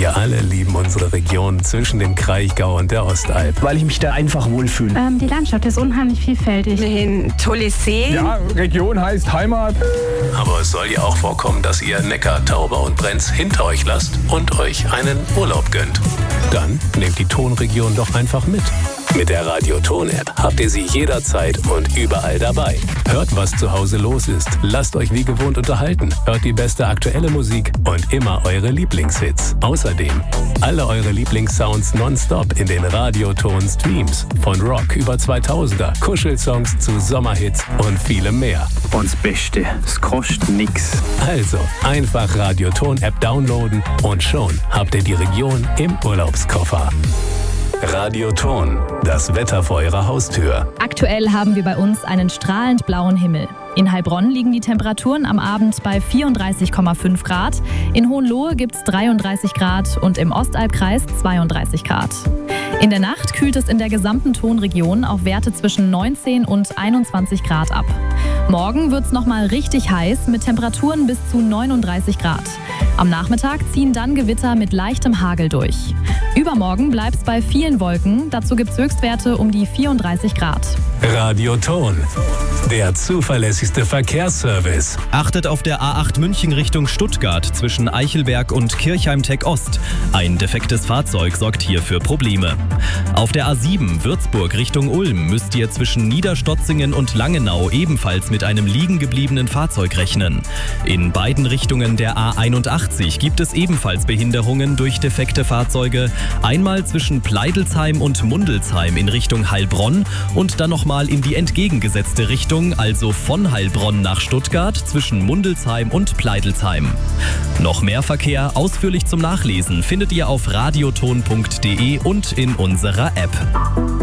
Wir alle lieben unsere Region zwischen dem Kraichgau und der Ostalb. Weil ich mich da einfach wohlfühle. Die Landschaft ist unheimlich vielfältig. Ein tolles See. Ja, Region heißt Heimat. Aber es soll ja auch vorkommen, dass ihr Neckar, Tauber und Brenz hinter euch lasst und euch einen Urlaub gönnt. Dann nehmt die Tonregion doch einfach mit. Mit der Radio-Ton-App habt ihr sie jederzeit und überall dabei. Hört, was zu Hause los ist. Lasst euch wie gewohnt unterhalten. Hört die beste aktuelle Musik und immer eure Lieblingshits. Außerdem alle eure Lieblingssounds nonstop in den Radio-Ton-Streams. Von Rock über 2000er, Kuschelsongs zu Sommerhits und vielem mehr. Und das Beste, es kostet nix. Also einfach Radio-Ton-App downloaden und schon habt ihr die Region im Urlaubskoffer. Radio-Ton, das Wetter vor eurer Haustür. Aktuell haben wir bei uns einen strahlend blauen Himmel. In Heilbronn liegen die Temperaturen am Abend bei 34,5 Grad. In Hohenlohe gibt es 33 Grad und im Ostalbkreis 32 Grad. In der Nacht kühlt es in der gesamten Tonregion auf Werte zwischen 19 und 21 Grad ab. Morgen wird es nochmal richtig heiß mit Temperaturen bis zu 39 Grad. Am Nachmittag ziehen dann Gewitter mit leichtem Hagel durch. Übermorgen bleibt es bei vielen Wolken, dazu gibt es Höchstwerte um die 34 Grad. Radio-Ton, der zuverlässigste Verkehrsservice. Achtet auf der A8 München Richtung Stuttgart zwischen Eichelberg und Kirchheim-Tech Ost. Ein defektes Fahrzeug sorgt hier für Probleme. Auf der A7 Würzburg Richtung Ulm müsst ihr zwischen Niederstotzingen und Langenau ebenfalls mit einem liegen gebliebenen Fahrzeug rechnen. In beiden Richtungen der A81 gibt es ebenfalls Behinderungen durch defekte Fahrzeuge. Einmal zwischen Pleidelsheim und Mundelsheim in Richtung Heilbronn und dann nochmal in die entgegengesetzte Richtung, also von Heilbronn nach Stuttgart zwischen Mundelsheim und Pleidelsheim. Noch mehr Verkehr ausführlich zum Nachlesen findet ihr auf radioton.de und in unserer App.